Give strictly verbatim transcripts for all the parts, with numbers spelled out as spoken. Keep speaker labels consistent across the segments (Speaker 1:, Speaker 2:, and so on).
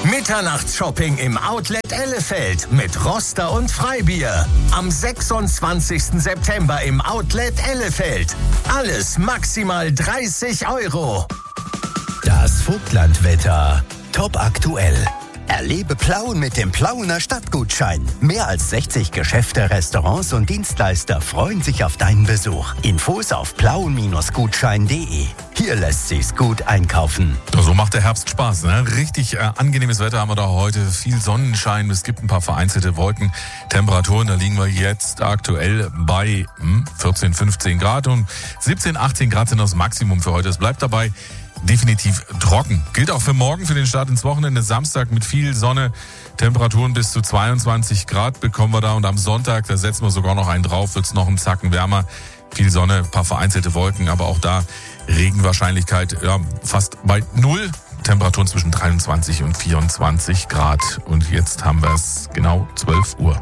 Speaker 1: Mitternachtsshopping im Outlet Ellefeld mit Roster und Freibier. Am sechsundzwanzigsten September im Outlet Ellefeld. Alles maximal dreißig Euro.
Speaker 2: Das Vogtlandwetter. Top aktuell. Erlebe Plauen mit dem Plauener Stadtgutschein. Mehr als sechzig Geschäfte, Restaurants und Dienstleister freuen sich auf deinen Besuch. Infos auf plauen Gutschein punkt de. Hier lässt sich's gut einkaufen.
Speaker 3: So macht der Herbst Spaß, ne? Richtig äh, angenehmes Wetter haben wir da heute. Viel Sonnenschein, es gibt ein paar vereinzelte Wolken. Temperaturen, da liegen wir jetzt aktuell bei hm, vierzehn, fünfzehn Grad und siebzehn, achtzehn Grad sind das Maximum für heute. Es bleibt dabei definitiv trocken. Gilt auch für morgen, für den Start ins Wochenende. Samstag mit viel Sonne, Temperaturen bis zu zweiundzwanzig Grad bekommen wir da. Und am Sonntag, da setzen wir sogar noch einen drauf, wird es noch einen Zacken wärmer. Viel Sonne, ein paar vereinzelte Wolken, aber auch da Regenwahrscheinlichkeit ja, fast bei null. Temperaturen zwischen dreiundzwanzig und vierundzwanzig Grad. Und jetzt haben wir es genau zwölf Uhr.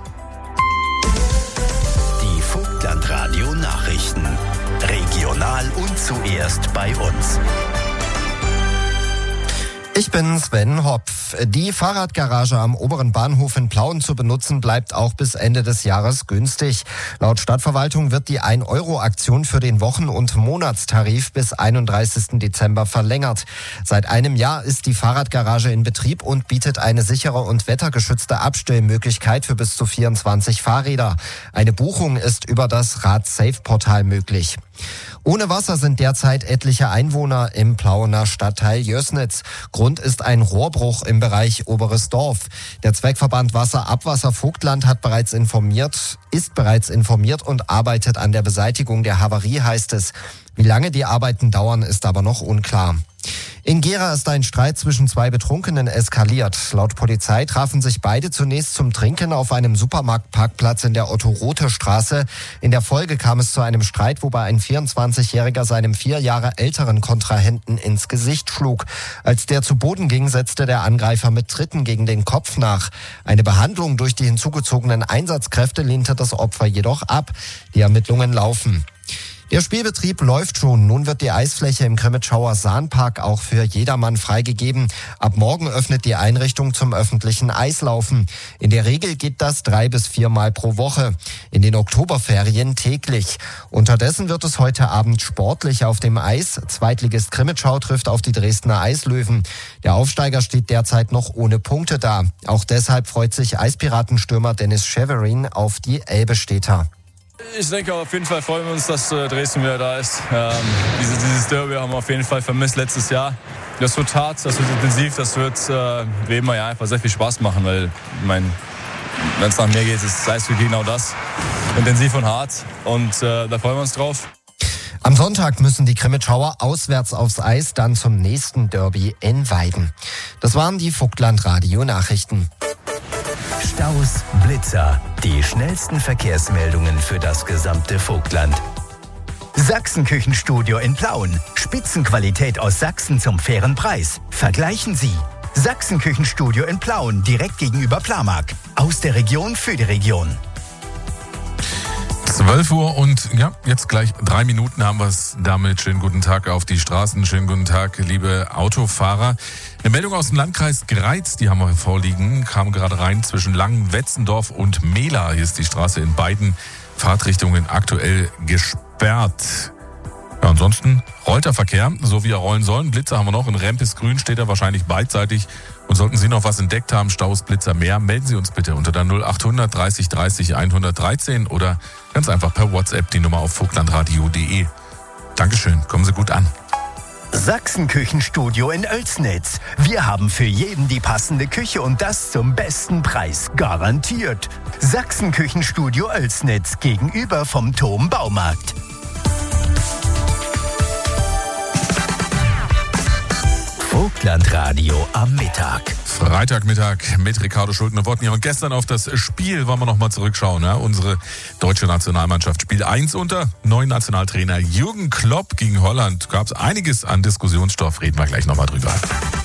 Speaker 2: Die Vogtlandradio Nachrichten. Regional und zuerst bei uns.
Speaker 4: Ich bin Sven Hopf. Die Fahrradgarage am oberen Bahnhof in Plauen zu benutzen bleibt auch bis Ende des Jahres günstig. Laut Stadtverwaltung wird die ein Euro Aktion für den Wochen- und Monatstarif bis einunddreißigsten Dezember verlängert. Seit einem Jahr ist die Fahrradgarage in Betrieb und bietet eine sichere und wettergeschützte Abstellmöglichkeit für bis zu vierundzwanzig Fahrräder. Eine Buchung ist über das Rad-Safe-Portal möglich. Ohne Wasser sind derzeit etliche Einwohner im Plauener Stadtteil Jößnitz. Grund ist ein Rohrbruch im Bereich Oberes Dorf. Der Zweckverband Wasser-Abwasser Vogtland hat bereits informiert, ist bereits informiert und arbeitet an der Beseitigung der Havarie, heißt es. Wie lange die Arbeiten dauern, ist aber noch unklar. In Gera ist ein Streit zwischen zwei Betrunkenen eskaliert. Laut Polizei trafen sich beide zunächst zum Trinken auf einem Supermarktparkplatz in der Otto-Rothe-Straße. In der Folge kam es zu einem Streit, wobei ein vierundzwanzigjähriger seinem vier Jahre älteren Kontrahenten ins Gesicht schlug. Als der zu Boden ging, setzte der Angreifer mit Tritten gegen den Kopf nach. Eine Behandlung durch die hinzugezogenen Einsatzkräfte lehnte das Opfer jedoch ab. Die Ermittlungen laufen. Der Spielbetrieb läuft schon. Nun wird die Eisfläche im Grimmitschauer Sahnpark auch für jedermann freigegeben. Ab morgen öffnet die Einrichtung zum öffentlichen Eislaufen. In der Regel geht das drei bis viermal pro Woche. In den Oktoberferien täglich. Unterdessen wird es heute Abend sportlich auf dem Eis. Zweitligist Grimmitschau trifft auf die Dresdner Eislöwen. Der Aufsteiger steht derzeit noch ohne Punkte da. Auch deshalb freut sich Eispiratenstürmer Dennis Scheverin auf die Elbe-Städter.
Speaker 5: Ich denke, auf jeden Fall freuen wir uns, dass äh, Dresden wieder da ist. Ähm, dieses, dieses Derby haben wir auf jeden Fall vermisst letztes Jahr. Das wird hart, das wird intensiv, das wird äh, wie immer ja einfach sehr viel Spaß machen, weil ich mein, wenn es nach mir geht, ist Eishockey genau das. Intensiv und hart und äh, da freuen wir uns drauf.
Speaker 4: Am Sonntag müssen die Grimmitschauer auswärts aufs Eis, dann zum nächsten Derby in Weiden. Das waren die Vogtland-Radio-Nachrichten.
Speaker 2: Staus, Blitzer, die schnellsten Verkehrsmeldungen für das gesamte Vogtland. Sachsenküchenstudio in Plauen. Spitzenqualität aus Sachsen zum fairen Preis. Vergleichen Sie. Sachsenküchenstudio in Plauen, direkt gegenüber Plamark. Aus der Region für die Region.
Speaker 3: zwölf Uhr und ja, jetzt gleich drei Minuten haben wir es damit. Schönen guten Tag auf die Straßen, schönen guten Tag, liebe Autofahrer. Eine Meldung aus dem Landkreis Greiz, die haben wir vorliegen, kam gerade rein zwischen Langen-Wetzendorf und Mehla. Hier ist die Straße in beiden Fahrtrichtungen aktuell gesperrt. Ja, ansonsten rollt der Verkehr, so wie er rollen soll. Blitzer haben wir noch, in Rempis-Grün steht er wahrscheinlich beidseitig. Und sollten Sie noch was entdeckt haben, Staus, Blitzer, mehr, melden Sie uns bitte unter der null achthundert dreißig dreißig hundertdreizehn oder ganz einfach per WhatsApp die Nummer auf vogtlandradio punkt de. Dankeschön, kommen Sie gut an.
Speaker 2: Sachsenküchenstudio in Oelsnitz. Wir haben für jeden die passende Küche und das zum besten Preis. Garantiert. Sachsenküchenstudio Oelsnitz gegenüber vom Tom Baumarkt. Vogtlandradio am Mittag.
Speaker 3: Freitagmittag mit Ricardo Schuldner-Wodny. Und gestern auf das Spiel wollen wir noch mal zurückschauen. Ja? Unsere deutsche Nationalmannschaft Spiel eins unter neuen Nationaltrainer Jürgen Klopp gegen Holland. Gab es einiges an Diskussionsstoff. Reden wir gleich noch mal drüber.